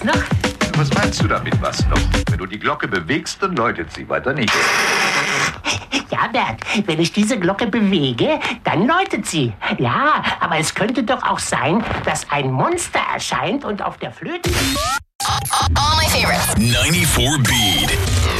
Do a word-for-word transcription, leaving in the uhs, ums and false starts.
noch? Was meinst du damit, was noch? Wenn du die Glocke bewegst, dann läutet sie, weiter nicht. Ja, Bert, wenn ich diese Glocke bewege, dann läutet sie. Ja, aber es könnte doch auch sein, dass ein Monster erscheint und auf der Flöte... All my favorites. ninety-four Beat.